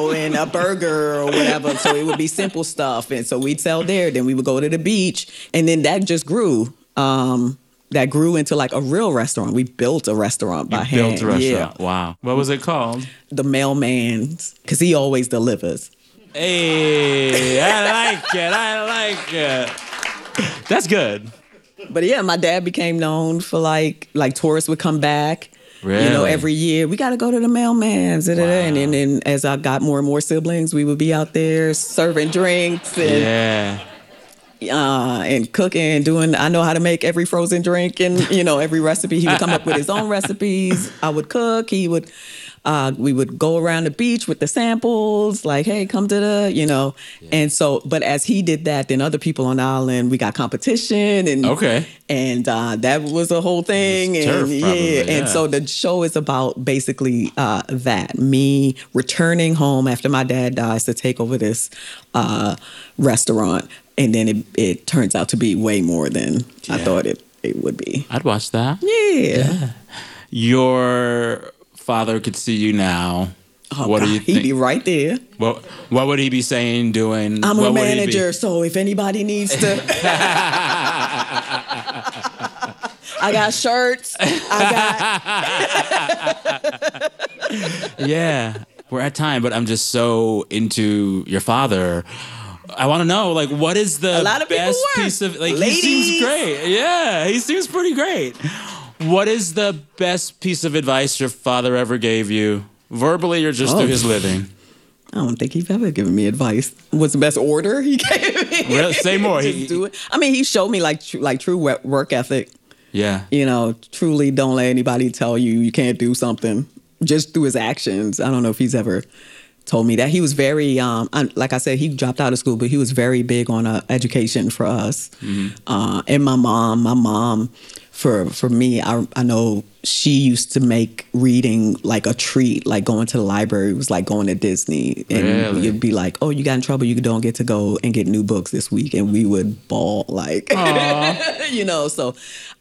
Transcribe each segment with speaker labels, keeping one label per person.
Speaker 1: and a burger or whatever. So it would be simple stuff. And so we'd sell there. Then we would go to the beach. And then that just grew. That grew into like a real restaurant. We built a restaurant by hand.
Speaker 2: Built a restaurant. Yeah. Wow. What was it called?
Speaker 1: The Mailman's, because he always delivers.
Speaker 2: Hey, I like it. That's good.
Speaker 1: But yeah, my dad became known for like tourists would come back.
Speaker 2: Really?
Speaker 1: You know, every year, we got to go to the Mailman's. Wow. And then as I got more and more siblings, we would be out there serving drinks and cooking, doing, I know how to make every frozen drink and, every recipe. He would come up with his own recipes. I would cook. He would, we would go around the beach with the samples, like, hey, come to the, Yeah. And so, but as he did that, then other people on the island, we got competition and that was a whole thing. And
Speaker 2: turf, probably,
Speaker 1: and so the show is about basically that, me returning home after my dad dies to take over this restaurant. And then it turns out to be way more than I thought it would be.
Speaker 2: I'd watch that.
Speaker 1: Yeah.
Speaker 2: Your father could see you now.
Speaker 1: Oh, what do you think? He'd be right there.
Speaker 2: What would he be saying, doing?
Speaker 1: I'm a manager, so if anybody needs to... I got shirts.
Speaker 2: Yeah. We're at time, but I'm just so into your father. I want to know, like, what is the best piece of... Like,
Speaker 1: Ladies.
Speaker 2: He seems great. Yeah, he seems pretty great. What is the best piece of advice your father ever gave you? Verbally or just through his living?
Speaker 1: I don't think he's ever given me advice. What's the best order he gave me?
Speaker 2: Really? Say more.
Speaker 1: Just do it. I mean, he showed me like true work ethic.
Speaker 2: Yeah.
Speaker 1: Truly don't let anybody tell you can't do something. Just through his actions. I don't know if he's ever told me that. He was very, like I said, he dropped out of school, but he was very big on education for us. Mm-hmm. And my mom, for me, I know she used to make reading like a treat, like going to the library was like going to Disney. And you'd be like, oh, you got in trouble, you don't get to go and get new books this week. And we would bawl like, so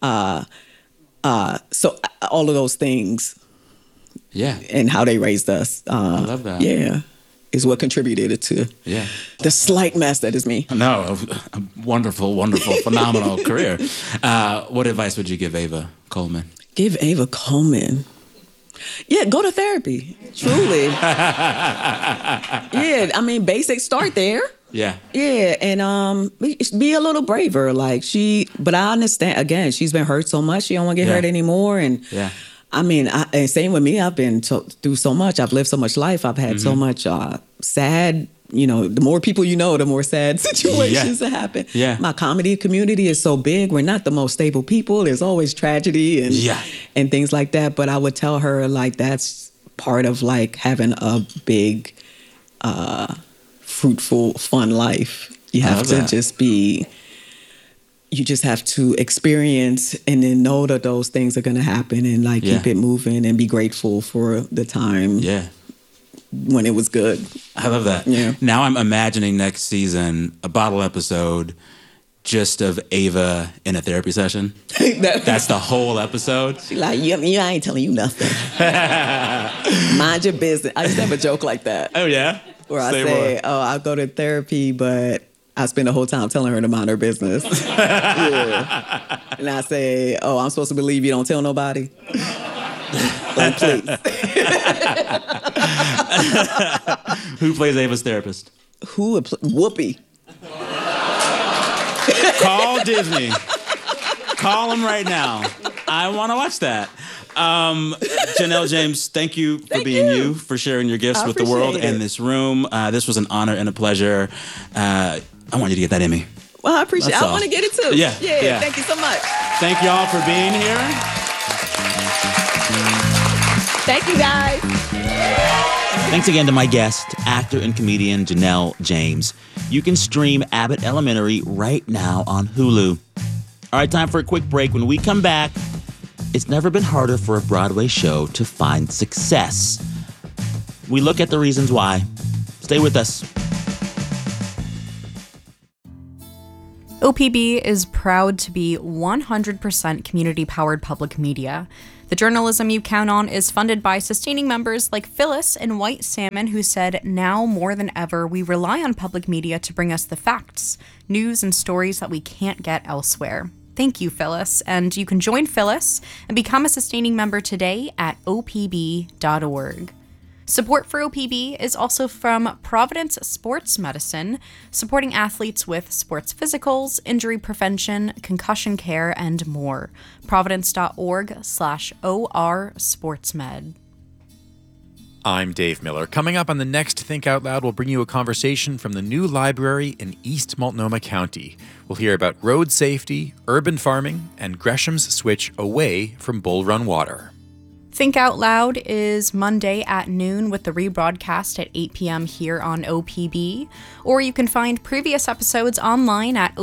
Speaker 1: all of those things.
Speaker 2: Yeah.
Speaker 1: And how they raised us.
Speaker 2: I love that.
Speaker 1: Yeah. Is what contributed to the slight mess that is me.
Speaker 2: No, a wonderful, wonderful, phenomenal career. What advice would you give Ava Coleman?
Speaker 1: Give Ava Coleman? Yeah, go to therapy. Truly. Yeah, I mean, basic start there.
Speaker 2: Yeah.
Speaker 1: Yeah, and be a little braver. But I understand, again, she's been hurt so much, she don't want to get hurt anymore. And I mean, and same with me. I've been through so much. I've lived so much life. I've had so much sad, the more people the more sad situations that happen. Yeah. My comedy community is so big. We're not the most stable people. There's always tragedy and things like that. But I would tell her, that's part of, having a big, fruitful, fun life. You have to just be... You just have to experience and then know that those things are going to happen and keep it moving and be grateful for the time when it was good.
Speaker 2: I love that.
Speaker 1: Yeah.
Speaker 2: Now I'm imagining next season a bottle episode just of Ava in a therapy session. That's the whole episode.
Speaker 1: She I ain't telling you nothing. Mind your business. I used to have a joke like that.
Speaker 2: Oh, yeah?
Speaker 1: Where I say, I'll go to therapy, but... I spend the whole time telling her to mind her business. Yeah. And I say, I'm supposed to believe you don't tell nobody? Please.
Speaker 2: Who plays Ava's therapist?
Speaker 1: Whoopi.
Speaker 2: Call Disney. Call them right now. I want to watch that. Janelle James, thank you for being you, for sharing your gifts with the world and this room. This was an honor and a pleasure. I want you to get that Emmy.
Speaker 1: Well, I appreciate it. I want to get it too.
Speaker 2: Yeah.
Speaker 1: Thank you so much.
Speaker 2: Thank y'all for being here.
Speaker 1: Thank you, guys.
Speaker 3: Thanks again to my guest, actor and comedian Janelle James. You can stream Abbott Elementary right now on Hulu. All right, time for a quick break. When we come back, it's never been harder for a Broadway show to find success. We look at the reasons why. Stay with us.
Speaker 4: OPB is proud to be 100% community-powered public media. The journalism you count on is funded by sustaining members like Phyllis and White Salmon, who said, "Now more than ever, we rely on public media to bring us the facts, news, and stories that we can't get elsewhere." Thank you, Phyllis. And you can join Phyllis and become a sustaining member today at opb.org. Support for OPB is also from Providence Sports Medicine, supporting athletes with sports physicals, injury prevention, concussion care, and more. Providence.org/OR SportsMed.
Speaker 5: I'm Dave Miller. Coming up on the next Think Out Loud, we'll bring you a conversation from the new library in East Multnomah County. We'll hear about road safety, urban farming, and Gresham's switch away from Bull Run water.
Speaker 4: Think Out Loud is Monday at noon with the rebroadcast at 8 p.m. here on OPB. Or you can find previous episodes online at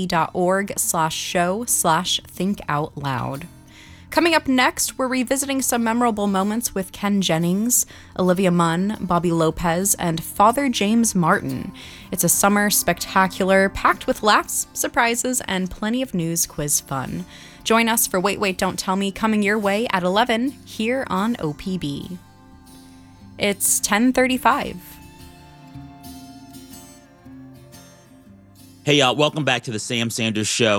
Speaker 4: opb.org/show/thinkoutloud. Coming up next, we're revisiting some memorable moments with Ken Jennings, Olivia Munn, Bobby Lopez, and Father James Martin. It's a summer spectacular packed with laughs, surprises, and plenty of news quiz fun. Join us for Wait, Wait, Don't Tell Me, coming your way at 11 here on OPB. It's 10:35.
Speaker 3: Hey, y'all, welcome back to the Sam Sanders Show.